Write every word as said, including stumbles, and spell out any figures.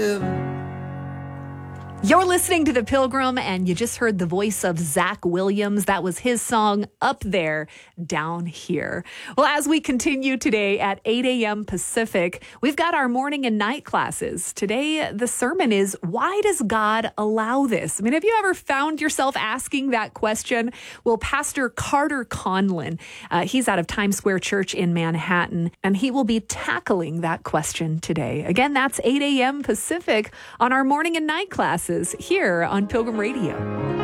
You're listening to The Pilgrim, and you just heard the voice of Zach Williams. That was his song, Up There, Down Here. Well, as we continue today at eight a.m. Pacific, we've got our morning and night classes. Today, the sermon is, why does God allow this? I mean, have you ever found yourself asking that question? Well, Pastor Carter Conlon, uh, he's out of Times Square Church in Manhattan, and he will be tackling that question today. Again, that's eight a.m. Pacific on our morning and night classes here on Pilgrim Radio.